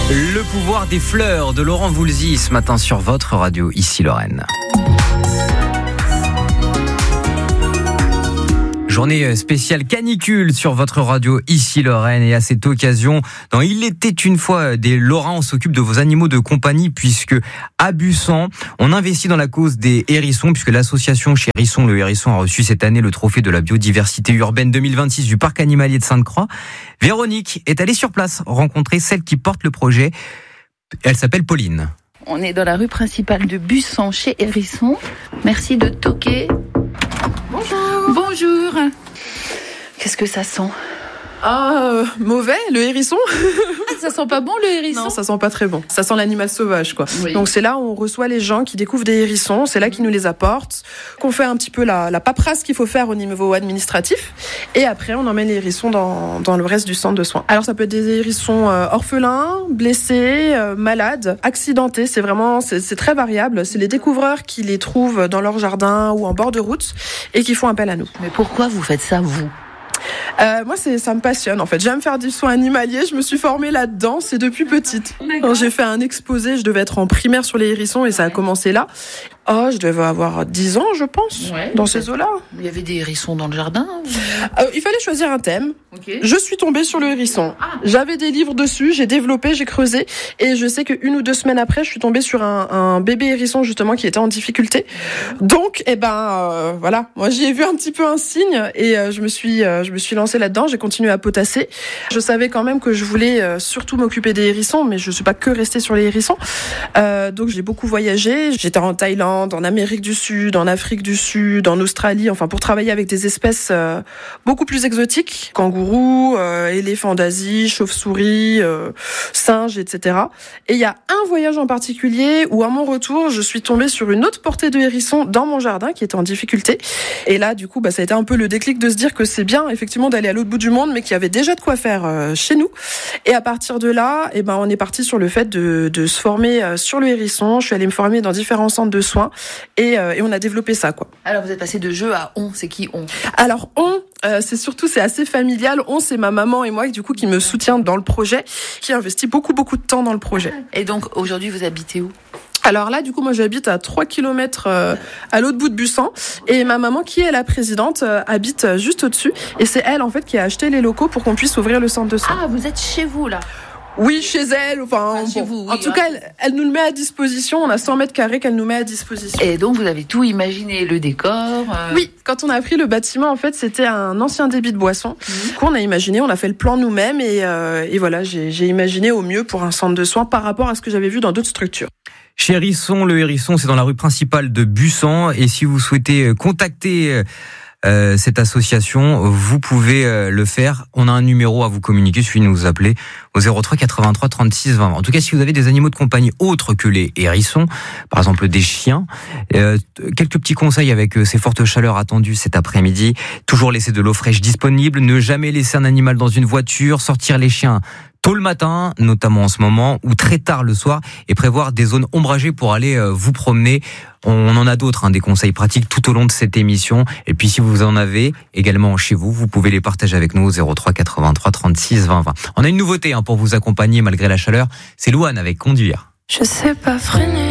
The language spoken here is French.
Le pouvoir des fleurs de Laurent Voulzy ce matin sur votre radio, ici Lorraine. Journée spéciale canicule sur votre radio, ici Lorraine. Et à cette occasion, dans Il était une fois des Lorrains, on s'occupe de vos animaux de compagnie, puisque à Bussan, on investit dans la cause des hérissons, puisque l'association chez Hérisson, le Hérisson, a reçu cette année le trophée de la biodiversité urbaine 2026 du parc animalier de Sainte-Croix. Véronique est allée sur place rencontrer celle qui porte le projet. Elle s'appelle Pauline. On est dans la rue principale de Bussan chez Hérisson. Merci de toquer. Bonjour. Qu'est-ce que ça sent ? Mauvais, le hérisson. Ça sent pas bon le hérisson ? Non, ça sent pas très bon. Ça sent l'animal sauvage, quoi. Oui. Donc c'est là où on reçoit les gens qui découvrent des hérissons, c'est là qu'ils nous les apportent, qu'on fait un petit peu la paperasse qu'il faut faire au niveau administratif, et après on emmène les hérissons dans le reste du centre de soins. Alors ça peut être des hérissons orphelins, blessés, malades, accidentés, c'est très variable. C'est les découvreurs qui les trouvent dans leur jardin ou en bord de route et qui font appel à nous. Mais pourquoi vous faites ça, vous ? Moi, ça me passionne en fait. J'aime faire du soin animalier. Je me suis formée là-dedans. C'est depuis petite. Quand j'ai fait un exposé, je devais être en primaire sur les hérissons et ça a commencé là. Je devais avoir 10 ans, je pense, dans ces eaux-là. Il y avait des hérissons dans le jardin ? Il fallait choisir un thème. Okay. Je suis tombée sur le hérisson. J'avais des livres dessus, j'ai développé, j'ai creusé. Et je sais qu'une ou deux semaines après, je suis tombée sur un bébé hérisson, justement, qui était en difficulté. Donc, voilà. Moi, j'y ai vu un petit peu un signe et je me suis lancée là-dedans. J'ai continué à potasser. Je savais quand même que je voulais surtout m'occuper des hérissons, mais je suis pas que restée sur les hérissons. Donc, j'ai beaucoup voyagé. J'étais en Thaïlande, en Amérique du Sud, en Afrique du Sud, en Australie, enfin pour travailler avec des espèces beaucoup plus exotiques, kangourous, éléphants d'Asie, chauves-souris, singes, etc. Et il y a un voyage en particulier où à mon retour, je suis tombée sur une autre portée de hérissons dans mon jardin qui était en difficulté. Et là, du coup, ça a été un peu le déclic de se dire que c'est bien effectivement d'aller à l'autre bout du monde, mais qu'il y avait déjà de quoi faire chez nous. Et à partir de là, on est parti sur le fait de se former sur le hérisson. Je suis allée me former dans différents centres de soins. Et on a développé ça, quoi. Alors vous êtes passé de jeu à on, c'est qui on ? Alors c'est assez familial. C'est ma maman et moi du coup qui me soutient dans le projet, qui investit beaucoup de temps dans le projet. Et donc aujourd'hui vous habitez où ? Alors là, du coup, moi, j'habite à 3 km à l'autre bout de Bussan. Et ma maman, qui est la présidente, habite juste au-dessus. Et c'est elle, en fait, qui a acheté les locaux pour qu'on puisse ouvrir le centre de soins. Ah, vous êtes chez vous, là ? Oui, chez elle. Enfin, chez vous, oui, en tout cas, elle nous le met à disposition. On a 100 mètres carrés qu'elle nous met à disposition. Et donc, vous avez tout imaginé, le décor Oui, quand on a pris le bâtiment, en fait, c'était un ancien débit de boissons qu'on a imaginé. On a fait le plan nous-mêmes et voilà, j'ai imaginé au mieux pour un centre de soins par rapport à ce que j'avais vu dans d'autres structures. Chez Hérisson, le Hérisson, c'est dans la rue principale de Bussan. Et si vous souhaitez contacter cette association, vous pouvez le faire. On a un numéro à vous communiquer, il suffit de nous appeler au 03 83 36 20. En tout cas, si vous avez des animaux de compagnie autres que les hérissons, par exemple des chiens, quelques petits conseils avec ces fortes chaleurs attendues cet après-midi. Toujours laisser de l'eau fraîche disponible, ne jamais laisser un animal dans une voiture, sortir les chiens tôt le matin, notamment en ce moment, ou très tard le soir, et prévoir des zones ombragées pour aller vous promener. On en a d'autres, des conseils pratiques tout au long de cette émission. Et puis si vous en avez également chez vous, vous pouvez les partager avec nous au 03 83 36 20 20. On a une nouveauté pour vous accompagner malgré la chaleur, c'est Louane avec Conduire. Je sais pas freiner.